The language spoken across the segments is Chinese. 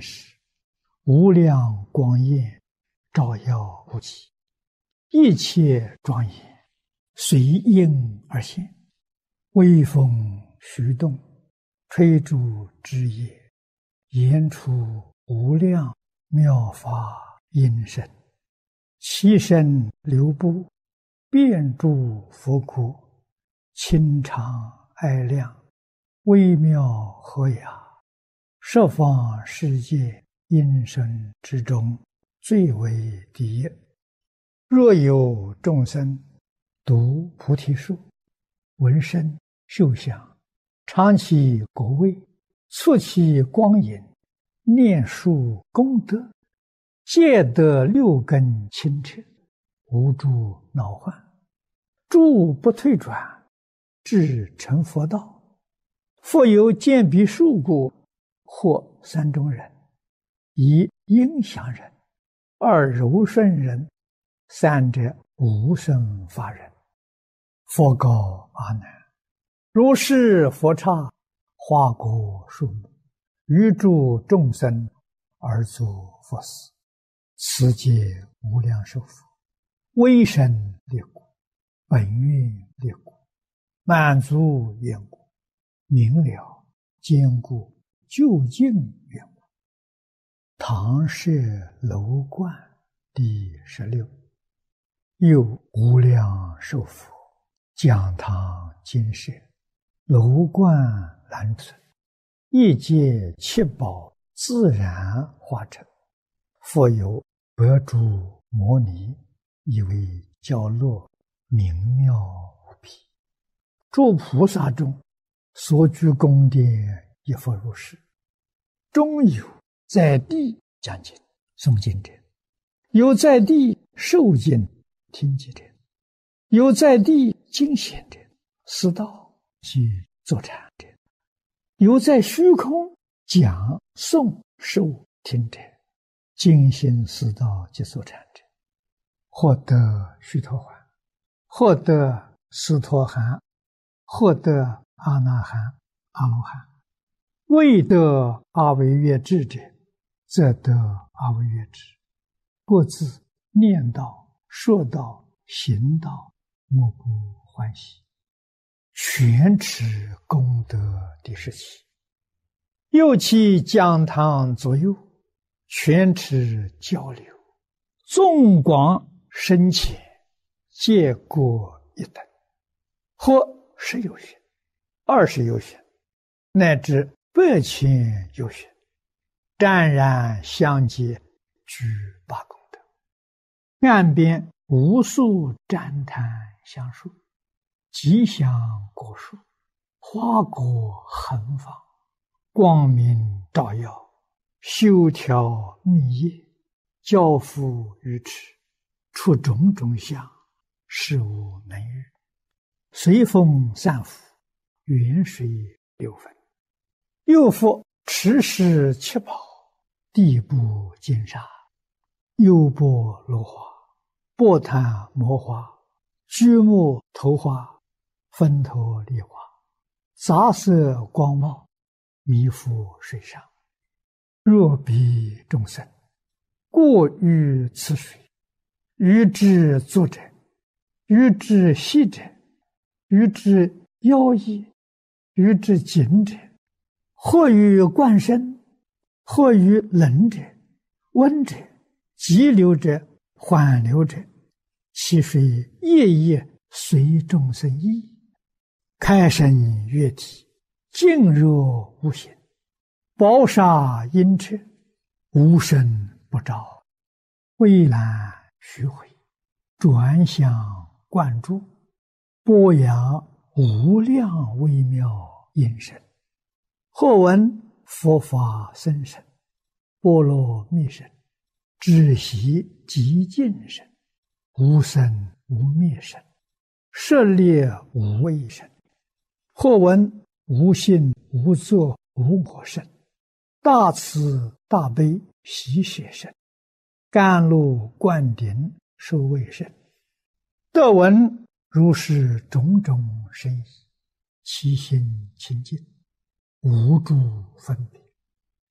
时，无量光焰照耀不极，一切庄严随应而现，微风徐动，吹竹枝叶，言出无量妙法音声，其声流布，遍诸佛国，清长爱亮，微妙和雅，十方世界音声之中最为第一。若有众生读菩提树，闻声嗅香，尝其果味，触其光影，念树功德，皆得六根清澈，无诸恼患，诸不退转，至成佛道。复有见彼树故，或三种人：一应祥人，二柔顺人，三者无生法人。佛告阿难：如是佛刹，花果树木，于诸众生而作佛事，此皆无量寿佛，威神力故，本愿力故，满足愿故，明了坚固究竟愿故。唐舍楼观第16。又无量寿佛讲堂金舍，楼观蓝存，一界七宝自然化成，复有百诸摩尼，以为教落，明妙无比。诸菩萨中所居宫殿，亦复如是。中有在地讲经诵经者，有在地受经听经者，有在地经显者，思道及坐禅者，有在虚空讲诵受听者，精心思道及坐禅者，获得须陀洹，获得斯陀含，获得阿那含、阿罗汉。未得阿惟越致者，则得阿惟越致。各自念道、说道、行道，莫不欢喜。全持功德第17。又其讲堂左右，全持交流，纵广深浅，皆各一等，或10有许、20有许，乃至100千有许，湛然相接，具8功德。岸边无数旃檀香树，吉祥果树，花果横放，光明照耀，修条密叶，交付于池，出种种相，事无能喻。随风散伏，远水流分。又复持世七宝，地部金沙，优波罗花，波檀摩花，居木头花，分头梨花，杂色光茂，弥覆水上。若彼众生过于此水，于之坐者，于之息者，于之腰翼，于之颈者，或于冠身，或于冷者、温者、急流者、缓流者，其水夜夜随众生意，开生悦体，静若无形，宝沙阴彻，无声不照，蔚蓝虚回，转向灌注，播扬无量微妙音声。或闻佛法僧声，波罗蜜声，止息极静声，无生无灭声，舍猎无畏声。或闻无性无作无我声，大慈大悲喜舍声，甘露灌顶受畏声。得闻如是种种声意，其心清净，无诸分别，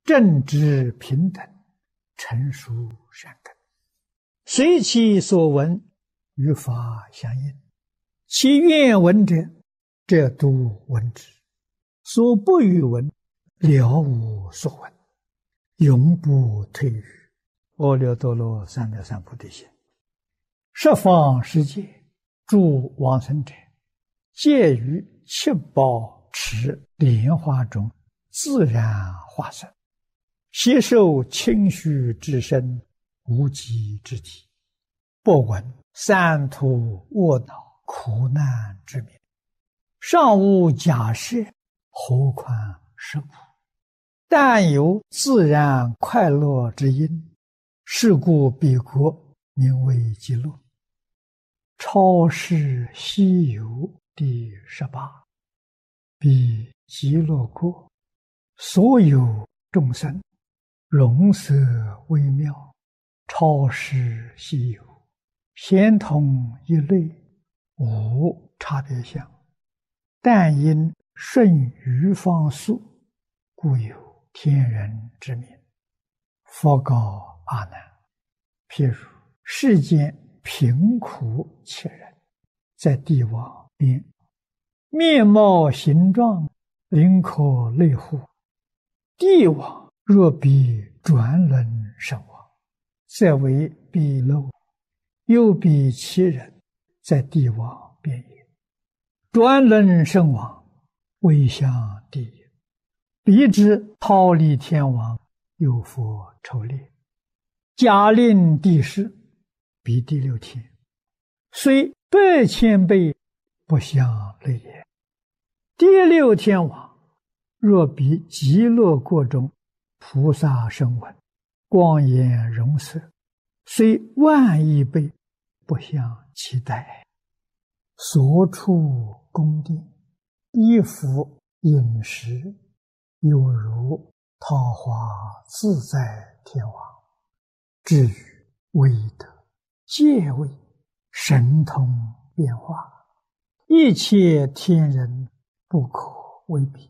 正直平等，成熟善根。随其所闻，与法相应。其愿闻者，则度闻之；所不欲闻，了无所闻，永不退于阿耨多罗三藐三菩提心。十方世界诸往生者，皆于七宝池莲花中自然化身，悉受清虚之身，无极之体，不闻三途卧恼苦难之名，尚无假设，何况是苦？但有自然快乐之因，是故彼国名为极乐。超世西游第18，彼极乐国所有众生，容色微妙，超世西游，咸同一类，无差别相，但因顺于方速，故有天人之名。佛告阿难：譬如世间贫苦切人，在地网边，面貌形状，灵可类乎？地网若比转轮圣王，则为彼漏；又比其人，在地网边也。转轮圣王为向地也，彼之忉利天王，有佛抽列，假令地势，彼第六天，虽100,000倍，不相类也。第六天王若比极乐国中菩萨声闻，光颜容色，虽10000亿倍，不相期待。所处宫殿，衣服饮食，有如桃花自在天王。至于威德、戒位、神通变化，一切天人不可为比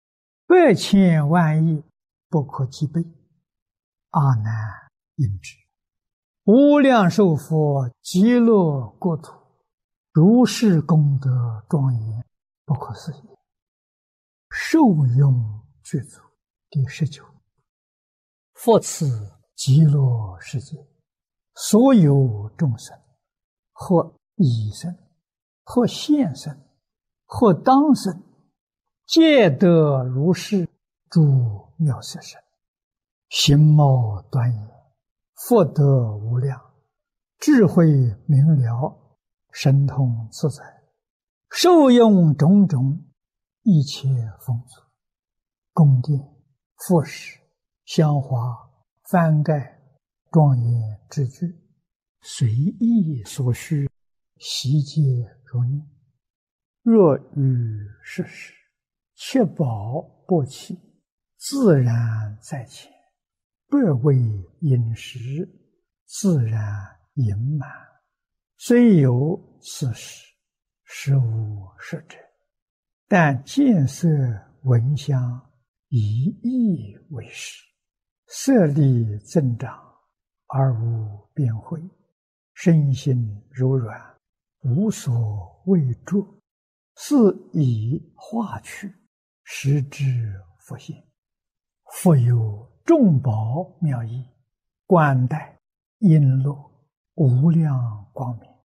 ，100,000万亿不可计备。阿难应知，无量寿佛极乐国土，如是功德庄严，不可思议。受用具足第19。复此极乐世界，所有众生，或已生，或现生，或当生，皆得如是诸妙色身，形貌端严，福德无量，智慧明了，神通自在，受用种种一切丰足，宫殿、服饰、香花、幡盖、庄严之具，随意所需，悉皆如念。若遇世事，七宝不弃，自然在前，不为饮食，自然盈满。虽有此事，实无实者，但见色闻香，以意为实，色力增长，而无边慧，身心柔软，无所畏著，是以化去，实之复现。复有众宝妙义，冠带璎珞，无量光明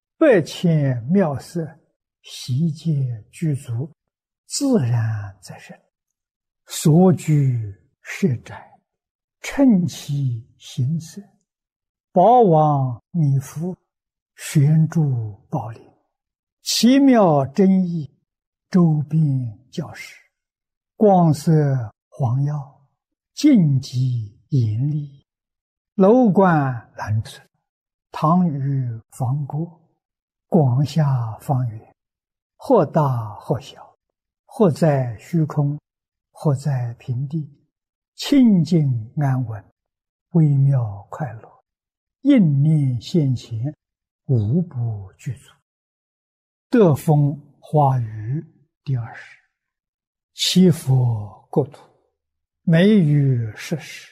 ，100,000妙色，悉皆具足，自然在身。所居舍宅，称其形色，宝王弥覆，悬诸宝林，奇妙真义，周边教室，光色黄耀，净极严厉，楼观蓝色，堂宇方郭，广厦方圆，或大或小，或在虚空，或在平地，清净安稳，微妙快乐，应念现前，无不具足。得风化雨第20。其佛国土， 美于事实，